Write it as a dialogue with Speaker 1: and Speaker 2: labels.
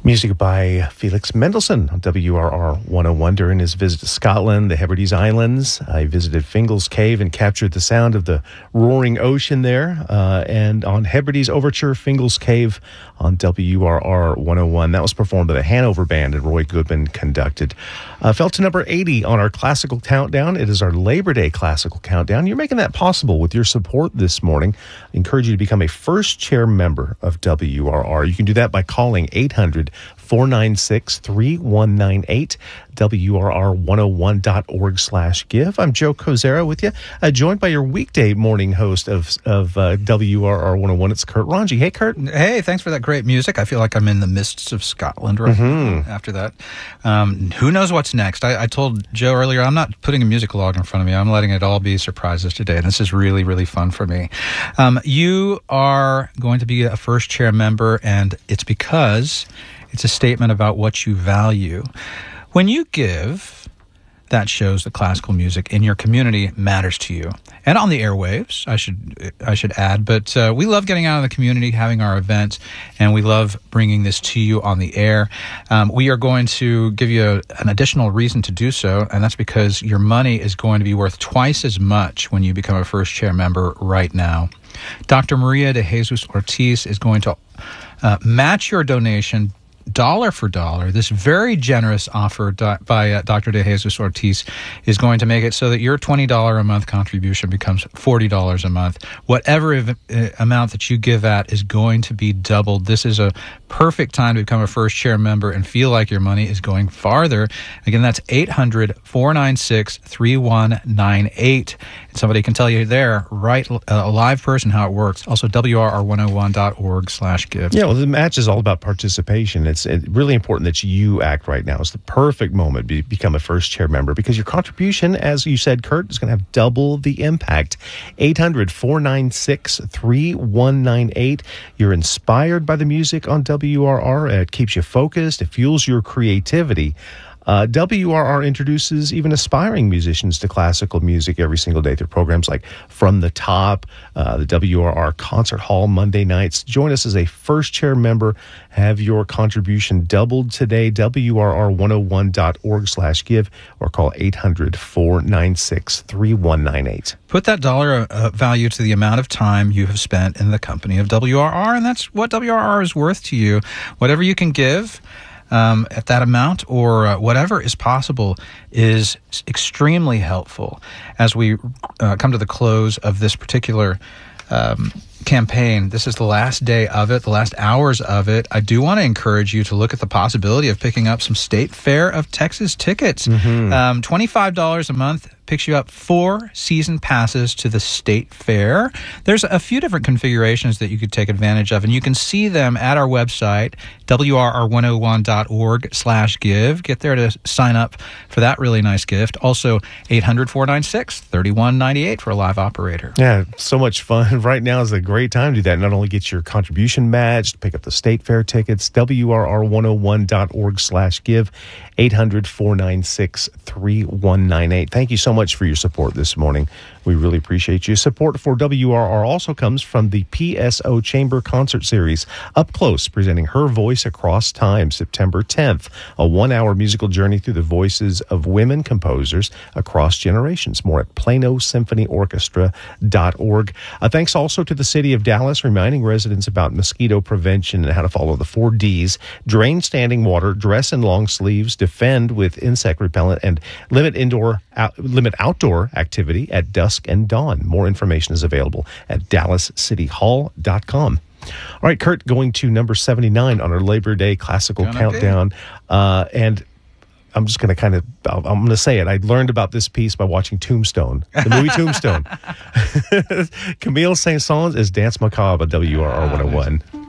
Speaker 1: Music by Felix Mendelssohn on WRR 101 during his visit to Scotland, the Hebrides Islands. He visited Fingal's Cave and captured the sound of the roaring ocean there. And on Hebrides Overture, Fingal's Cave on WRR 101. That was performed by the Hanover Band and Roy Goodman conducted. Fell to number 80 on our classical countdown. It is our Labor Day classical countdown. You're making that possible with your support this morning. I encourage you to become a first chair member of WRR. You can do that by calling 800-496-3198, WRR101.org/give. I'm Joe Kozera with you, joined by your weekday morning host of WRR 101. It's Kurt Ranji. Hey, Kurt.
Speaker 2: Hey, thanks for that great music. I feel like I'm in the mists of Scotland right now after that. Who knows what's next? I told Joe earlier, I'm not putting a music log in front of me. I'm letting it all be surprises today, and this is really, really fun for me. You are going to be a first chair member, and it's because it's a statement about what you value. When you give, that shows that classical music in your community matters to you. And on the airwaves, I should add. But we love getting out in the community, having our events, and we love bringing this to you on the air. We are going to give you an additional reason to do so, and that's because your money is going to be worth twice as much when you become a first chair member right now. Dr. Maria de Jesus Ortiz is going to match your donation dollar for dollar. This very generous offer by Dr. De Jesus Ortiz is going to make it so that your $20 a month contribution becomes $40 a month. Whatever amount that you give at is going to be doubled. This is a perfect time to become a first chair member and feel like your money is going farther. Again, that's 800-496-3198. And somebody can tell you there, right, a live person, how it works. Also, WRR101.org/give.
Speaker 1: Yeah, well, the match is all about participation. It's really important that you act right now. It's the perfect moment to become a first chair member because your contribution, as you said, Kurt, is going to have double the impact. 800-496-3198. You're inspired by the music on WRR. It keeps you focused. It fuels your creativity. WRR introduces even aspiring musicians to classical music every single day through programs like From the Top, the WRR Concert Hall Monday nights. Join us as a first chair member. Have your contribution doubled today. WRR101.org/give or call 800-496-3198.
Speaker 2: Put that dollar value to the amount of time you have spent in the company of WRR, and that's what WRR is worth to you. Whatever you can give at that amount or whatever is possible is extremely helpful as we come to the close of this particular campaign. This is the last day of it, the last hours of it. I do want to encourage you to look at the possibility of picking up some State Fair of Texas tickets. $25 a month picks you up 4 season passes to the State Fair. There's a few different configurations that you could take advantage of, and you can see them at our website, WRR101.org/give. Get there to sign up for that really nice gift. Also, 800-496-3198 for a live operator.
Speaker 1: Yeah, so much fun. Right now is a great time to do that. Not only get your contribution matched, pick up the State Fair tickets, WRR101.org/give, 800-496-3198. Thank you so much for your support this morning. We really appreciate you. Support for WRR also comes from the PSO Chamber Concert Series, Up Close, presenting Her Voice Across Time, September 10th, a 1-hour musical journey through the voices of women composers across generations. More at PlanoSymphonyOrchestra.org. Thanks also to the City of Dallas, reminding residents about mosquito prevention and how to follow the 4 Ds: drain standing water, dress in long sleeves, defend with insect repellent, and limit outdoor activity at dusk and dawn. More information is available at DallasCityHall.com. All right, Kurt, going to number 79 on our Labor Day classical countdown. And I'm just going to I'm going to say it. I learned about this piece by watching Tombstone, the movie Tombstone. Camille Saint-Saëns is Dance Macabre at WRR 101.